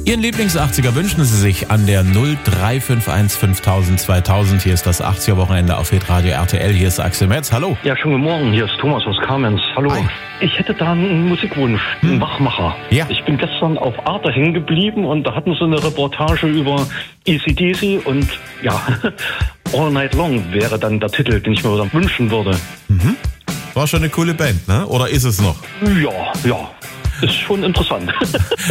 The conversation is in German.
Ihren Lieblings-80er wünschen Sie sich an der 0351 5000 2000. Hier ist das 80er-Wochenende auf Hitradio RTL. Hier ist Axel Metz. Hallo. Ja, schönen guten Morgen. Hier ist Thomas aus Kamenz. Hallo. Hi. Ich hätte da einen Musikwunsch, einen Wachmacher. Ja. Ich bin gestern auf Arte hängen geblieben und da hatten sie eine Reportage über AC/DC und ja, All Night Long wäre dann der Titel, den ich mir dann wünschen würde. War schon eine coole Band, ne? Oder ist es noch? Ja, ist schon interessant.